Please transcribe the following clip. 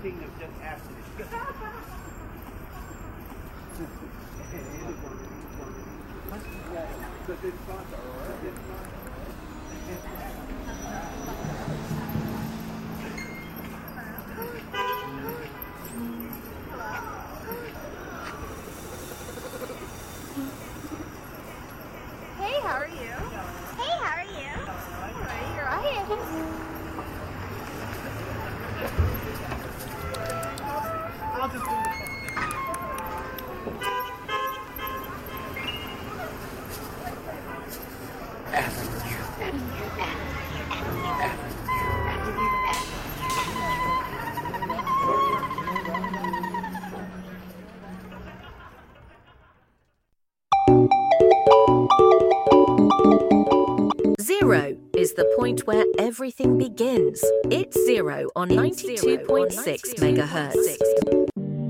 Kingdom just after this. But this sponsor, all right? This Hey, how are you? Hey, how are you? All right, you're right. I'll just do the Zero is the point where everything begins. It's Zero on 92.6 megahertz.